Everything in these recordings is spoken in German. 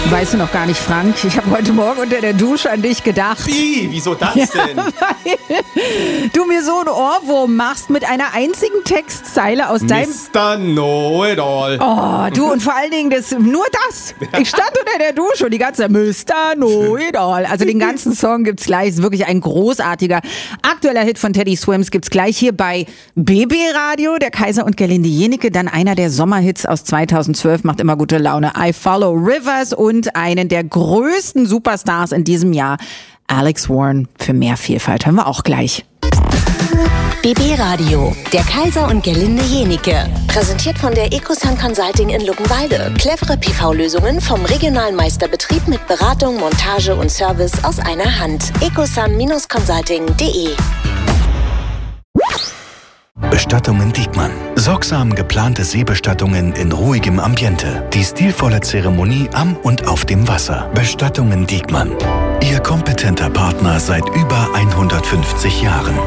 Weißt du noch gar nicht, Frank? Ich habe heute Morgen unter der Dusche an dich gedacht. Wie? Wieso das denn? Weil du mir so einen Ohrwurm machst mit einer einzigen Textzeile aus deinem... Mr. Know-it-all. Oh, du, und vor allen Dingen nur das. Ich stand unter der Dusche und die ganze Mr. Know-it-all. Also den ganzen Song gibt's gleich. Ist wirklich ein großartiger aktueller Hit von Teddy Swims. Gibt's gleich hier bei BB Radio, der Kaiser und Gerlinde Jenike. Dann einer der Sommerhits aus 2012, macht immer gute Laune. I Follow Rivers und einen der größten Superstars in diesem Jahr, Alex Warren. Für mehr Vielfalt hören wir auch gleich. BB Radio, der Kaiser und Gerlinde Jenike. Präsentiert von der Ecosun Consulting in Luckenwalde. Clevere PV-Lösungen vom regionalen Meisterbetrieb mit Beratung, Montage und Service aus einer Hand. ecosun-consulting.de. Bestattungen Diekmann. Sorgsam geplante Seebestattungen in ruhigem Ambiente. Die stilvolle Zeremonie am und auf dem Wasser. Bestattungen Diekmann. Ihr kompetenter Partner seit über 150 Jahren.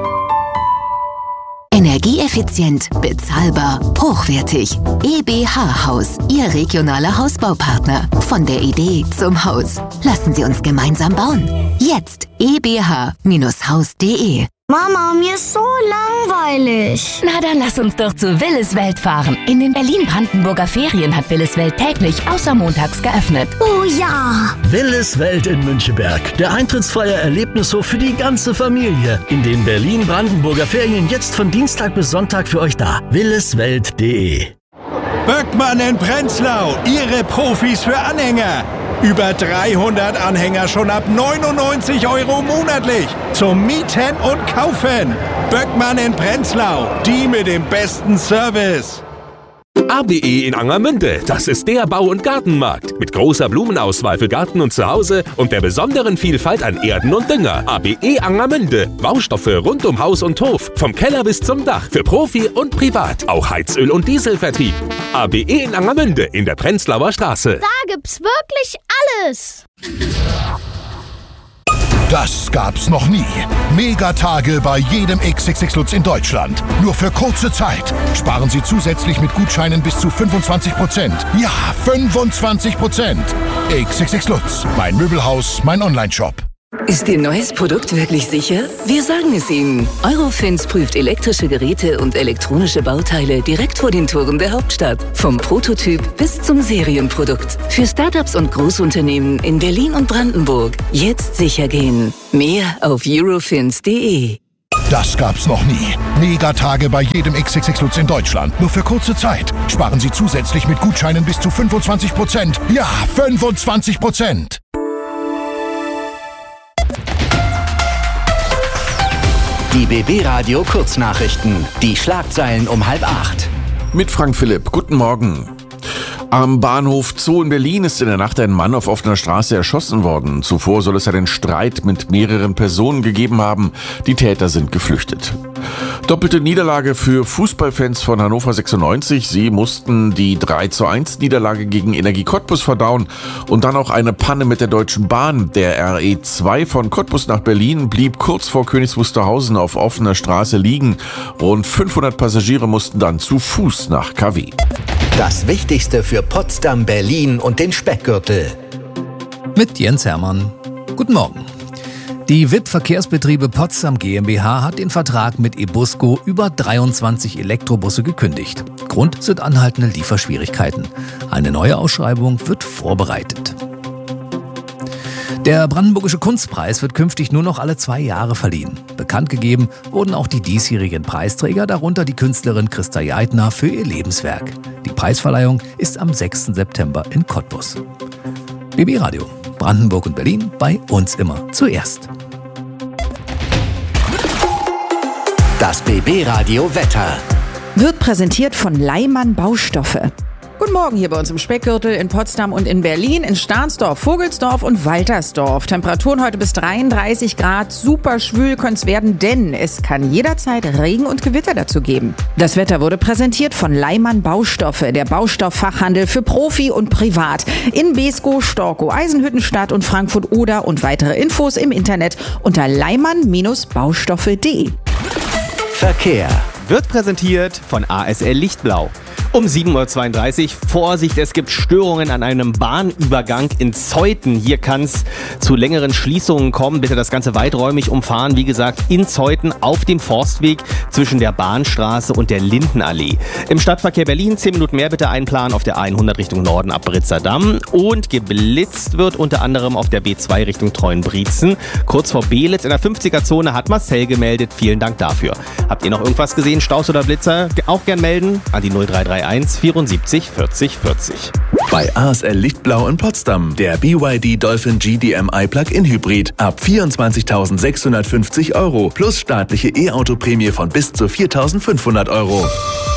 Energieeffizient, bezahlbar, hochwertig. EBH Haus, Ihr regionaler Hausbaupartner. Von der Idee zum Haus. Lassen Sie uns gemeinsam bauen. Jetzt ebh-haus.de. Mama, mir ist so langweilig. Na, dann lass uns doch zu Willis Welt fahren. In den Berlin-Brandenburger Ferien hat Willis Welt täglich außer montags geöffnet. Oh ja. Willis Welt in Müncheberg. Der eintrittsfreie Erlebnishof für die ganze Familie. In den Berlin-Brandenburger Ferien jetzt von Dienstag bis Sonntag für euch da. williswelt.de. Böckmann in Prenzlau. Ihre Profis für Anhänger. Über 300 Anhänger schon ab 99 € monatlich. Zum Mieten und Kaufen. Böckmann in Prenzlau. Die mit dem besten Service. ABE in Angermünde, das ist der Bau- und Gartenmarkt. Mit großer Blumenauswahl für Garten und Zuhause und der besonderen Vielfalt an Erden und Dünger. ABE Angermünde. Baustoffe rund um Haus und Hof. Vom Keller bis zum Dach. Für Profi und Privat. Auch Heizöl- und Dieselvertrieb. ABE in Angermünde in der Prenzlauer Straße. Da gibt's wirklich alles. Das gab's noch nie. Megatage bei jedem XXX Lutz in Deutschland. Nur für kurze Zeit. Sparen Sie zusätzlich mit Gutscheinen bis zu 25%. Ja, 25%. XXX Lutz. Mein Möbelhaus, mein Onlineshop. Ist Ihr neues Produkt wirklich sicher? Wir sagen es Ihnen. Eurofins prüft elektrische Geräte und elektronische Bauteile direkt vor den Toren der Hauptstadt. Vom Prototyp bis zum Serienprodukt. Für Startups und Großunternehmen in Berlin und Brandenburg. Jetzt sicher gehen. Mehr auf eurofins.de. Das gab's noch nie. Megatage bei jedem XXX Lutz in Deutschland. Nur für kurze Zeit. Sparen Sie zusätzlich mit Gutscheinen bis zu 25%. Ja, 25%. Die BB Radio Kurznachrichten. Die Schlagzeilen um 7:30. Mit Frank Philipp. Guten Morgen. Am Bahnhof Zoo in Berlin ist in der Nacht ein Mann auf offener Straße erschossen worden. Zuvor soll es einen Streit mit mehreren Personen gegeben haben. Die Täter sind geflüchtet. Doppelte Niederlage für Fußballfans von Hannover 96. Sie mussten die 3:1 Niederlage gegen Energie Cottbus verdauen und dann auch eine Panne mit der Deutschen Bahn. Der RE2 von Cottbus nach Berlin blieb kurz vor Königs Wusterhausen auf offener Straße liegen. Rund 500 Passagiere mussten dann zu Fuß nach KW. Das Wichtigste für Potsdam, Berlin und den Speckgürtel. Mit Jens Hermann. Guten Morgen. Die WIP-Verkehrsbetriebe Potsdam GmbH hat den Vertrag mit Ebusco über 23 Elektrobusse gekündigt. Grund sind anhaltende Lieferschwierigkeiten. Eine neue Ausschreibung wird vorbereitet. Der Brandenburgische Kunstpreis wird künftig nur noch alle 2 Jahre verliehen. Bekannt gegeben wurden auch die diesjährigen Preisträger, darunter die Künstlerin Christa Jaidner für ihr Lebenswerk. Die Preisverleihung ist am 6. September in Cottbus. BB Radio, Brandenburg und Berlin, bei uns immer zuerst. Das BB Radio Wetter. Wird präsentiert von Leimann Baustoffe. Guten Morgen hier bei uns im Speckgürtel in Potsdam und in Berlin, in Stahnsdorf, Vogelsdorf und Waltersdorf. Temperaturen heute bis 33 Grad, super schwül könnte es werden, denn es kann jederzeit Regen und Gewitter dazu geben. Das Wetter wurde präsentiert von Leimann Baustoffe, der Baustofffachhandel für Profi und Privat. In Beeskow, Storkow, Eisenhüttenstadt und Frankfurt-Oder und weitere Infos im Internet unter leimann-baustoffe.de. Verkehr wird präsentiert von ASL Lichtblau. Um 7.32 Uhr. Vorsicht, es gibt Störungen an einem Bahnübergang in Zeuthen. Hier kann es zu längeren Schließungen kommen. Bitte das Ganze weiträumig umfahren. Wie gesagt, in Zeuthen auf dem Forstweg zwischen der Bahnstraße und der Lindenallee. Im Stadtverkehr Berlin 10 Minuten mehr bitte einplanen auf der 100 Richtung Norden ab Britzer Damm. Und geblitzt wird unter anderem auf der B2 Richtung Treuenbrietzen. Kurz vor Belitz in der 50er-Zone hat Marcel gemeldet. Vielen Dank dafür. Habt ihr noch irgendwas gesehen, Staus oder Blitzer? Auch gern melden an die 0331 74 40 40. Bei ASL Lichtblau in Potsdam der BYD Dolphin GDMI Plug-in Hybrid ab 24.650 € plus staatliche E-Auto-Prämie von bis zu 4.500 €.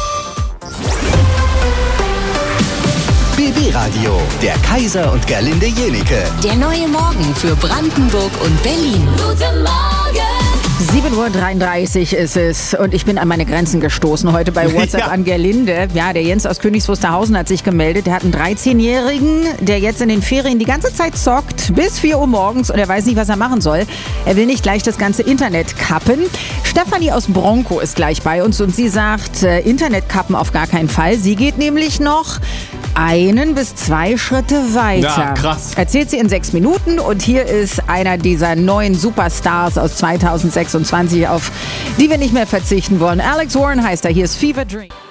BB Radio, der Kaiser und Gerlinde Jenike. Der neue Morgen für Brandenburg und Berlin. Guten Morgen! 7.33 Uhr ist es und ich bin an meine Grenzen gestoßen heute bei WhatsApp an Gerlinde. Ja, der Jens aus Königs Wusterhausen hat sich gemeldet. Der hat einen 13-Jährigen, der jetzt in den Ferien die ganze Zeit zockt, bis 4 Uhr morgens und er weiß nicht, was er machen soll. Er will nicht gleich das ganze Internet kappen. Stefanie aus Bronco ist gleich bei uns und sie sagt, Internet kappen auf gar keinen Fall. Sie geht nämlich noch 1 bis 2 Schritte weiter. Ja, krass. Erzählt sie in 6 Minuten und hier ist einer dieser neuen Superstars aus 2026, auf die wir nicht mehr verzichten wollen. Alex Warren heißt er, hier ist Fever Dream.